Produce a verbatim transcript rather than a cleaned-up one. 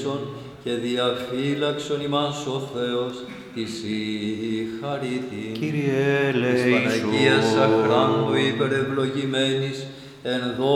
ελέησον και διαφύλαξον ημάς ο Θεός της η χαρίτη. Κύριε Της Παναγίας ελέησον. αχράντου υπερευλογημένης εν